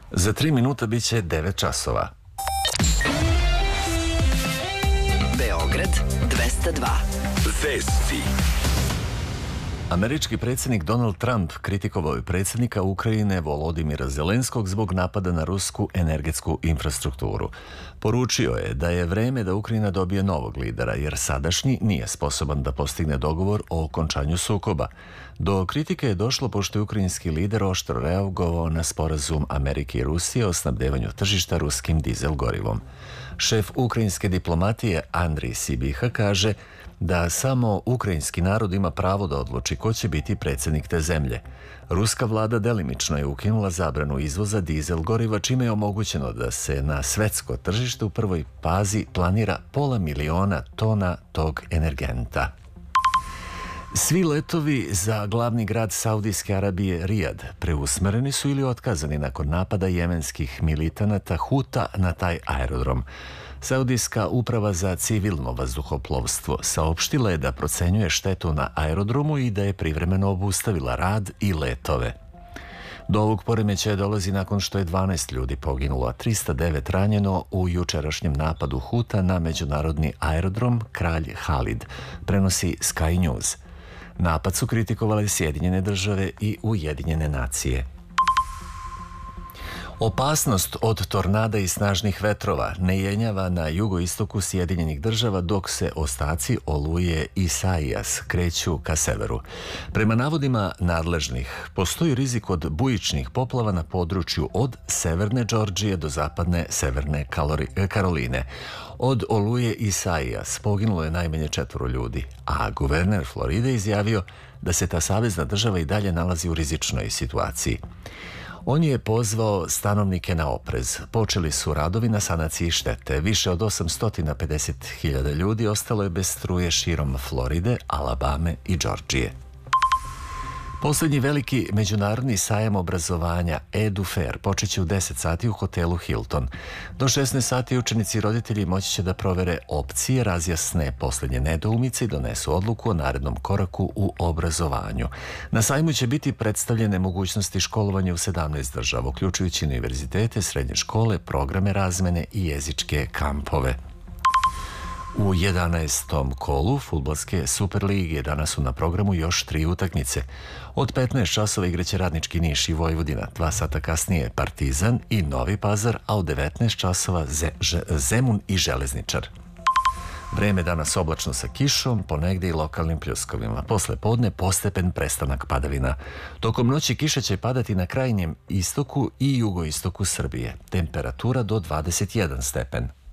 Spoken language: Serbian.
Za 3 minuta bit će 9 časova. Beograd 202. Vesti. Američki predsjednik Donald Trump kritikovao je predsjednika Ukrajine Volodimira Zelenskog zbog napada na rusku energetsku infrastrukturu. Poručio je da je vreme da Ukrajina dobije novog lidera, jer sadašnji nije sposoban da postigne dogovor o okončanju sukoba. Do kritike je došlo pošto je ukrajinski lider oštro reagovao na sporazum Amerike i Rusije o snabdevanju tržišta ruskim dizel gorivom. Šef ukrajinske diplomatije Andrij Sibiha kaže da samo ukrajinski narod ima pravo da odluči ko će biti predsjednik te zemlje. Ruska vlada delimično je ukinula zabranu izvoza dizel goriva, čime je omogućeno da se na svetsko tržište u prvoj fazi planira 500.000 tona tog energenta. Svi letovi za glavni grad Saudijske Arabije, Rijad, preusmereni su ili otkazani nakon napada jemenskih militanata Huta na taj aerodrom. Saudijska uprava za civilno vazduhoplovstvo saopštila je da procenjuje štetu na aerodromu i da je privremeno obustavila rad i letove. Do ovog poremećaja dolazi nakon što je 12 ljudi poginulo, a 309 ranjeno u jučerašnjem napadu Huta na međunarodni aerodrom Kralj Halid, prenosi Sky News. Napad su kritikovali Sjedinjene države i Ujedinjene nacije. Opasnost od tornada i snažnih vetrova ne jenjava na jugoistoku Sjedinjenih država, dok se ostaci oluje Isaias kreću ka severu. Prema navodima nadležnih, postoji rizik od bujičnih poplava na području od severne Džordžije do zapadne severne Karoline. Od oluje Isaias poginulo je najmanje 4 ljudi, a guverner Floride izjavio da se ta savezna država i dalje nalazi u rizičnoj situaciji. On je pozvao stanovnike na oprez. Počeli su radovi na sanaciji štete. Više od 850.000 ljudi ostalo je bez struje širom Floride, Alabame i Džordžije. Posljednji veliki međunarodni sajam obrazovanja EduFair počeće u 10 sati u hotelu Hilton. Do 16 sati učenici i roditelji moći će da provere opcije, razjasne posljednje nedoumice i donesu odluku o narednom koraku u obrazovanju. Na sajmu će biti predstavljene mogućnosti školovanja u 17 država, uključujući univerzitete, srednje škole, programe razmene i jezičke kampove. U 11. kolu fudbalske Superlige danas su na programu još 3 utakmice. Od 15 časova igraće Radnički Niš i Vojvodina, 2 sata kasnije Partizan i Novi Pazar, a u 19 časova Zemun i Železničar. Vreme danas oblačno sa kišom, ponegde i lokalnim pljuskovima. Posle podne postepen prestanak padavina. Tokom noći kiša će padati na krajnjem istoku i jugoistoku Srbije. Temperatura do 21 stepen.